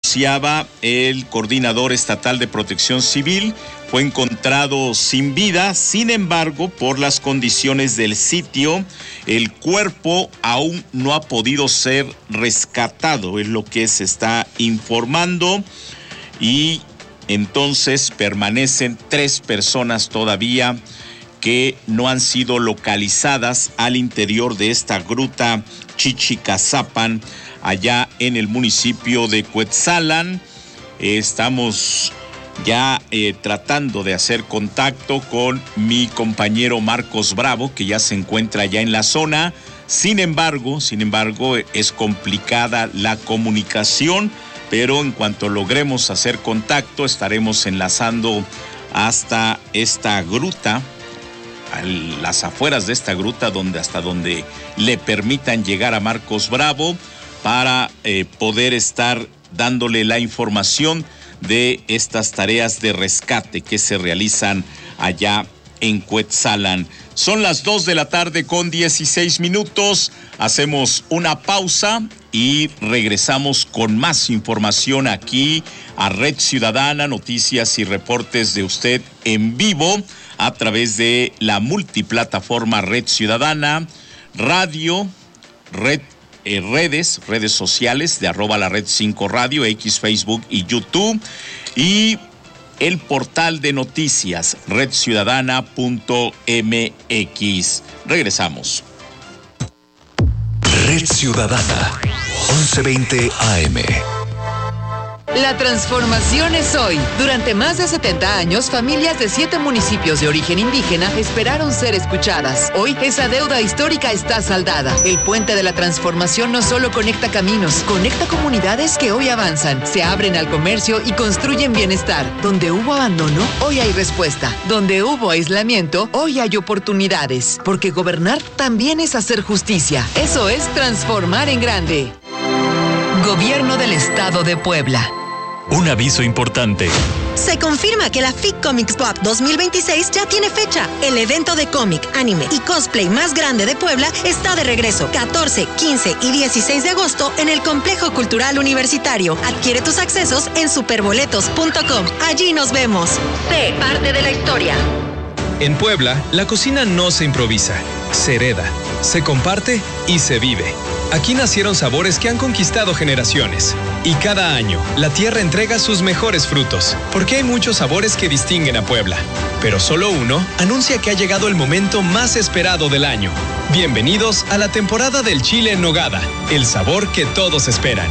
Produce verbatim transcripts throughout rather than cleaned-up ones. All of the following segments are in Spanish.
anunciaba el coordinador estatal de Protección Civil, fue encontrado sin vida. Sin embargo, por las condiciones del sitio, el cuerpo aún no ha podido ser rescatado, es lo que se está informando, y entonces permanecen tres personas todavía que no han sido localizadas al interior de esta gruta Chichicazapan, allá en el municipio de Cuetzalan. Eh, estamos ya eh, tratando de hacer contacto con mi compañero Marcos Bravo, que ya se encuentra ya en la zona. Sin embargo, sin embargo, es complicada la comunicación, pero en cuanto logremos hacer contacto, estaremos enlazando hasta esta gruta, a las afueras de esta gruta, donde hasta donde le permitan llegar a Marcos Bravo, para eh, poder estar dándole la información de estas tareas de rescate que se realizan allá en Cuetzalan. Son las dos de la tarde con dieciséis minutos. Hacemos una pausa y regresamos con más información aquí a Red Ciudadana, noticias y reportes de usted en vivo a través de la multiplataforma Red Ciudadana, radio, red Eh, redes, redes sociales de arroba la red cinco radio, X, Facebook y YouTube, y el portal de noticias red ciudadana punto m x. Regresamos. Red Ciudadana, once veinte A M. La transformación es hoy. Durante más de setenta años, familias de siete municipios de origen indígena esperaron ser escuchadas. Hoy, esa deuda histórica está saldada. El puente de la transformación no solo conecta caminos, conecta comunidades que hoy avanzan, se abren al comercio y construyen bienestar. Donde hubo abandono, hoy hay respuesta. Donde hubo aislamiento, hoy hay oportunidades. Porque gobernar también es hacer justicia. Eso es transformar en grande. Gobierno del Estado de Puebla. Un aviso importante. Se confirma que la F I C Comics Pop dos mil veintiséis ya tiene fecha. El evento de cómic, anime y cosplay más grande de Puebla está de regreso. catorce, quince y dieciséis de agosto en el Complejo Cultural Universitario. Adquiere tus accesos en superboletos punto com. Allí nos vemos. Sé parte de la historia. En Puebla, la cocina no se improvisa, se hereda, se comparte y se vive. Aquí nacieron sabores que han conquistado generaciones. Y cada año, la tierra entrega sus mejores frutos, porque hay muchos sabores que distinguen a Puebla. Pero solo uno anuncia que ha llegado el momento más esperado del año. Bienvenidos a la temporada del chile en nogada, el sabor que todos esperan.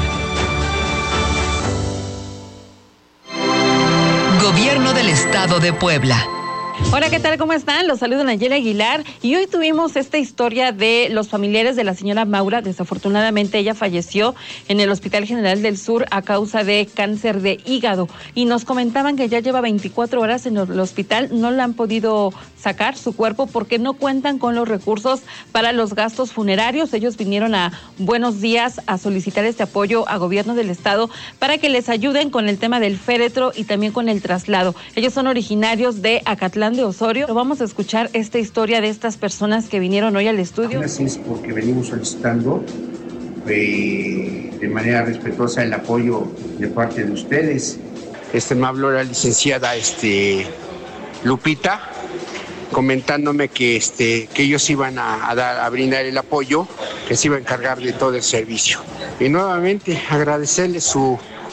Gobierno del Estado de Puebla. Hola, ¿qué tal? ¿Cómo están? Los saludo Nayeli Aguilar, y hoy tuvimos esta historia de los familiares de la señora Maura. Desafortunadamente ella falleció en el Hospital General del Sur a causa de cáncer de hígado, y nos comentaban que ya lleva veinticuatro horas en el hospital, no la han podido sacar su cuerpo porque no cuentan con los recursos para los gastos funerarios. Ellos vinieron a Buenos Días a solicitar este apoyo a Gobierno del Estado para que les ayuden con el tema del féretro y también con el traslado. Ellos son originarios de Acatlán de Osorio. Lo vamos a escuchar esta historia de estas personas que vinieron hoy al estudio. Así es, porque venimos solicitando eh, de manera respetuosa el apoyo de parte de ustedes. Este me habló la licenciada este, Lupita, comentándome que, este, que ellos iban a, a, dar, a brindar el apoyo, que se iba a encargar de todo el servicio. Y nuevamente agradecerles su,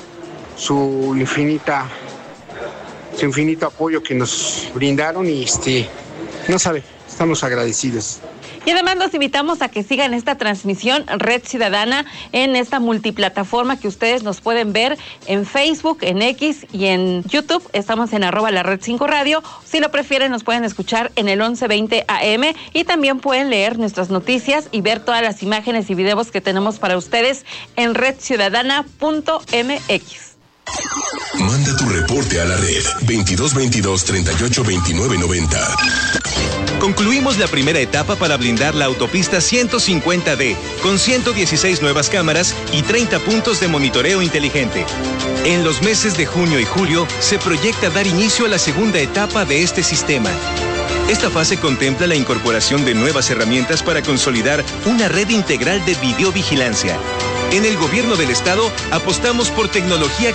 su infinita su infinito apoyo que nos brindaron, y este, no sabe, estamos agradecidos. Y además los invitamos a que sigan esta transmisión Red Ciudadana en esta multiplataforma que ustedes nos pueden ver en Facebook, en X y en YouTube. Estamos en arroba la red cinco radio. Si lo prefieren, nos pueden escuchar en el once veinte A M, y también pueden leer nuestras noticias y ver todas las imágenes y videos que tenemos para ustedes en red ciudadana punto m x. Manda tu reporte a la red veintidós veintidós treinta y ocho veintinueve noventa. Concluimos la primera etapa para blindar la autopista ciento cincuenta D con ciento dieciséis nuevas cámaras y treinta puntos de monitoreo inteligente. En los meses de junio y julio se proyecta dar inicio a la segunda etapa de este sistema. Esta fase contempla la incorporación de nuevas herramientas para consolidar una red integral de videovigilancia. En el Gobierno del Estado apostamos por tecnología